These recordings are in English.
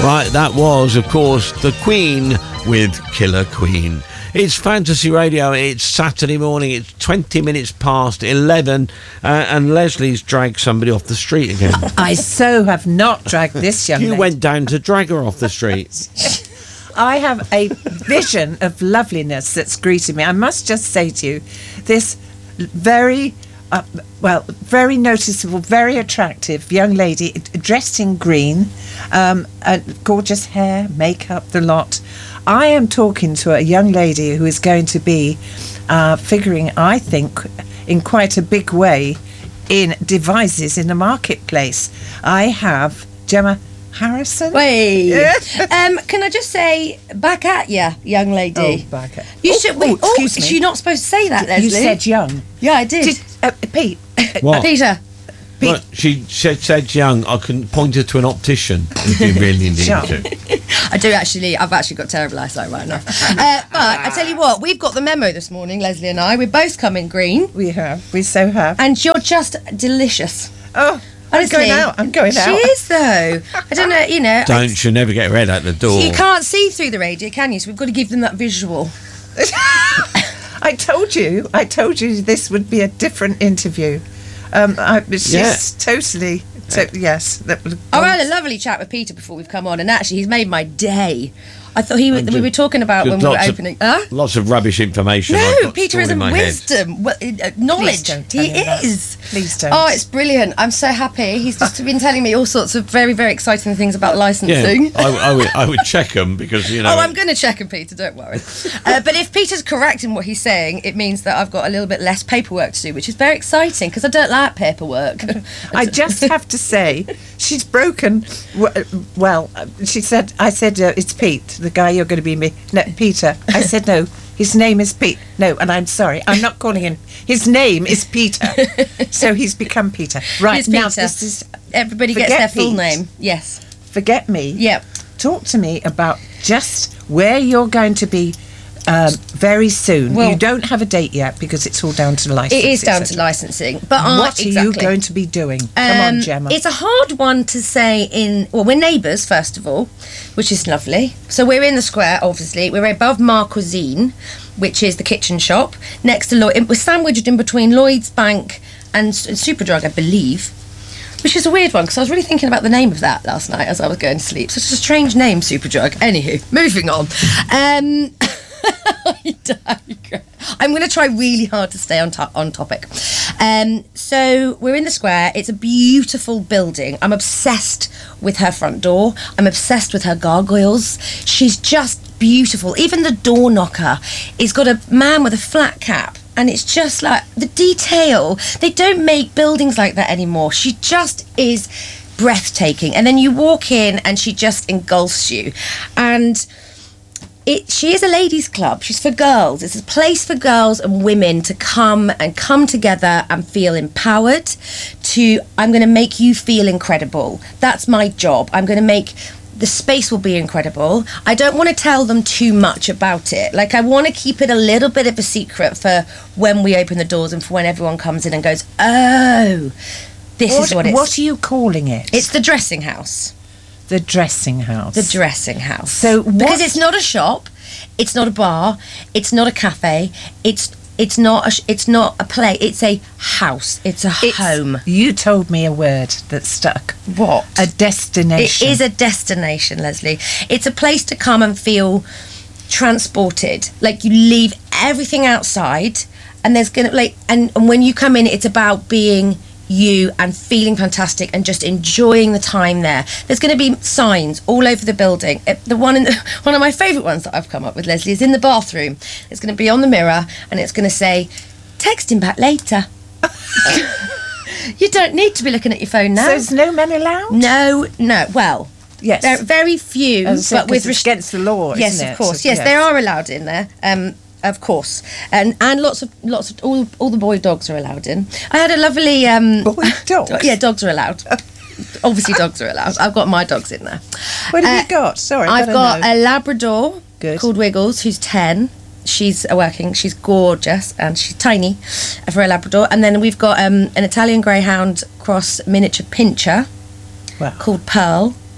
Right, that was, of course, The Queen with Killer Queen. It's Fantasy Radio. It's Saturday morning. It's 20 minutes past 11, and Leslie's dragged somebody off the street again. I so have not dragged this young lady. You went down to drag her off the street. I have a vision of loveliness that's greeting me. I must just say to you, this very noticeable, very attractive young lady dressed in green, gorgeous hair, makeup, the lot. I am talking to a young lady who is going to be figuring, I think, in quite a big way in devices in the marketplace. I have Gemma Harrison. Wait. Can I just say, back at you, young lady. Oh, back at you. Should. Wait, excuse me. You're not supposed to say that, Leslie. You said young. Yeah, I did. Pete. What? Peter. Well, she said young. I can point her to an optician if you really need to. I do actually. I've actually got terrible eyesight right now. But I tell you what, we've got the memo this morning, Leslie and I. We're both coming green. We have. We so have. And you're just delicious. Oh, honestly, I'm going out. She is, though. I don't know, you know. She'll never get her head out the door. You can't see through the radio, can you? So we've got to give them that visual. I told you this would be a different interview. She's totally. Yes. I had a lovely chat with Peter before we've come on, and actually, he's made my day. I thought we were talking about when we were opening. Lots of rubbish information. No, Peter is a wisdom, knowledge. He is. Please don't. Oh, it's brilliant. I'm so happy. He's just been telling me all sorts of very, very exciting things about licensing. Yeah, I would check them because, you know. Oh, I'm going to check him, Peter, don't worry. But if Peter's correct in what he's saying, it means that I've got a little bit less paperwork to do, which is very exciting because I don't like paperwork. I just have to say, she's broken. Well, I said, it's Pete, the guy you're going to be me. No, Peter. I said, no, his name is Pete. No, and I'm sorry, I'm not calling him. His name is Peter. So he's become Peter. Right, now this is... Everybody gets their full name. Yes. Forget me. Yep. Talk to me about just where you're going to be very soon. Well, you don't have a date yet because it's all down to licensing. It is down to licensing. But what are you going to be doing? Come on, Gemma. It's a hard one to say we're neighbours, first of all, which is lovely. So we're in the square, obviously. We're above Mar Cuisine, which is the kitchen shop. Next to Lloyd. We're sandwiched in between Lloyd's Bank and Superdrug, I believe. Which is a weird one, because I was really thinking about the name of that last night as I was going to sleep. Such a strange name, Superdrug. Anywho, moving on. I'm going to try really hard to stay on topic. So we're in the square. It's a beautiful building. I'm obsessed with her front door. I'm obsessed with her gargoyles. She's just beautiful. Even the door knocker is got a man with a flat cap. And it's just like the detail. They don't make buildings like that anymore. She just is breathtaking. And then you walk in and she just engulfs you. And she is a ladies' club. She's for girls. It's a place for girls and women to come together and feel empowered. I'm going to make you feel incredible. That's my job. I'm going to make... The space will be incredible. I don't want to tell them too much about it. Like, I want to keep it a little bit of a secret for when we open the doors and for when everyone comes in and goes, oh, this is what it's... What are you calling it? It's the dressing house. The dressing house. The dressing house. So because it's not a shop, it's not a bar, it's not a cafe, it's not a play. It's a house. It's a home. You told me a word that stuck. What? A destination. It is a destination, Leslie. It's a place to come and feel transported. Like, you leave everything outside, and there's gonna and when you come in, it's about being you and feeling fantastic and just enjoying the time there. There's going to be signs all over the building. One of my favourite ones that I've come up with, Leslie, is in the bathroom. It's going to be on the mirror and it's going to say, text him back later. You don't need to be looking at your phone now. So there's no men allowed? No. Well, yes. There are very few, but with against the law, yes, isn't it? Of course. So, yes, they are allowed in there. Of course, and lots of all the boy dogs are allowed in. I had a lovely boy dogs. Yeah, dogs are allowed. Obviously, dogs are allowed. I've got my dogs in there. What have you got? Sorry, I've got a Labrador called Wiggles, who's 10. She's working. She's gorgeous and she's tiny for a Labrador. And then we've got an Italian Greyhound cross miniature pincher called Pearl.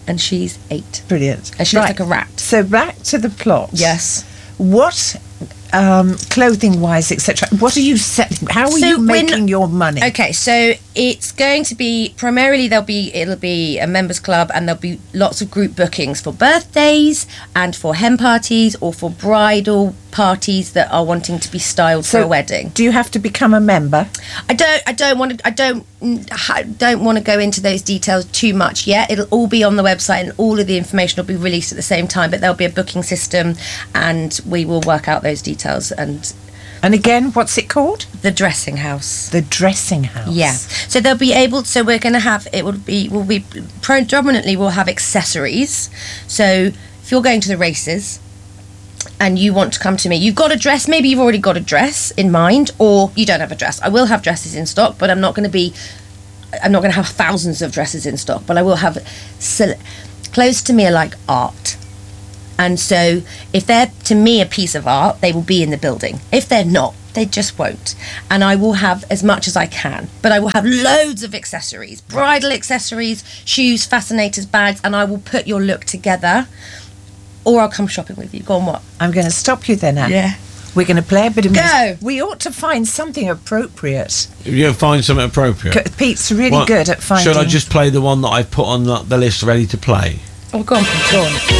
and she's 8. Brilliant. And she looks like a rat. So back to the plot. Yes. What, clothing-wise, etc. What are you selling? How are you making your money? Okay, so it's going to be primarily it'll be a members club, and there'll be lots of group bookings for birthdays and for hen parties or for bridal parties that are wanting to be styled for a wedding. Do you have to become a member? I don't want to go into those details too much yet. It'll all be on the website, and all of the information will be released at the same time, but there'll be a booking system, and we will work out those details. And again, what's it called? The Dressing House. The Dressing House. Yeah. So they'll be able. So we're going to have. We'll be predominantly. We'll have accessories. So if you're going to the races and you want to come to me, you've got a dress. Maybe you've already got a dress in mind, or you don't have a dress. I will have dresses in stock, but I'm not going to have thousands of dresses in stock. But I will have. Clothes to me are like art. And so if they're, to me, a piece of art, they will be in the building. If they're not, they just won't. And I will have as much as I can. But I will have loads of accessories, bridal accessories, shoes, fascinators, bags, and I will put your look together. Or I'll come shopping with you. Go on, what? I'm going to stop you then, Anne. Yeah. We're going to play a bit of music. Go! We ought to find something appropriate. You find something appropriate. Pete's really good at finding... Should I just play the one that I've put on the list ready to play? Oh, go on.